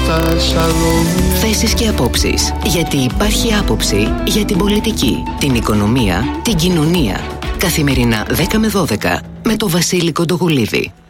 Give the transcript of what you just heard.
στα σαλόνια. Θέσεις και απόψεις. Γιατί υπάρχει άποψη για την πολιτική, την οικονομία, την κοινωνία. Καθημερινά 10 με 12 με τον Βασίλη Κοντογουλίδη.